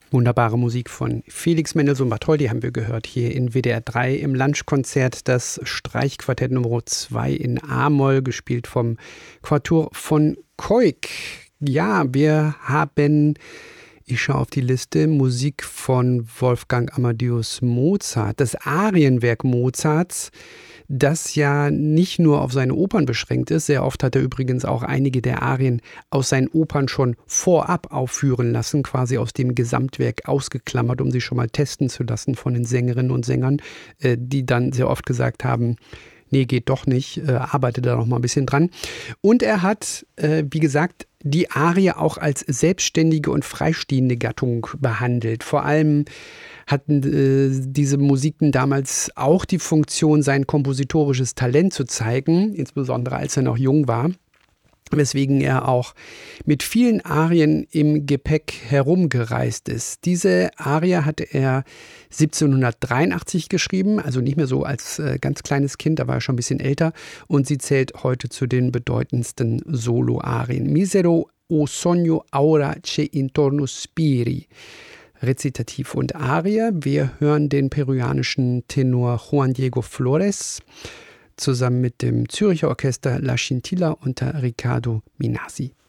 Wunderbare Musik von Felix Mendelssohn Bartholdy haben wir gehört hier in WDR 3 im Lunchkonzert. Das Streichquartett Nummer 2 in A-Moll, gespielt vom Quatuor von Cuijk. Ja, wir haben, ich schaue auf die Liste, Musik von Wolfgang Amadeus Mozart. Das Arienwerk Mozarts, das ja nicht nur auf seine Opern beschränkt ist. Sehr oft hat er übrigens auch einige der Arien aus seinen Opern schon vorab aufführen lassen, quasi aus dem Gesamtwerk ausgeklammert, um sie schon mal testen zu lassen von den Sängerinnen und Sängern, die dann sehr oft gesagt haben, nee, geht doch nicht, arbeite da noch mal ein bisschen dran. Und er hat, wie gesagt, die Arie auch als selbstständige und freistehende Gattung behandelt. Vor allem hatten diese Musiken damals auch die Funktion, sein kompositorisches Talent zu zeigen, insbesondere als er noch jung war, weswegen er auch mit vielen Arien im Gepäck herumgereist ist. Diese Arie hatte er 1783 geschrieben, also nicht mehr so als ganz kleines Kind, da war er schon ein bisschen älter, und sie zählt heute zu den bedeutendsten Solo-Arien. Misero o sogno aura che intorno spiri. Rezitativ und Arie. Wir hören den peruanischen Tenor Juan Diego Flores zusammen mit dem Zürcher Orchester La Scintilla unter Riccardo Minasi.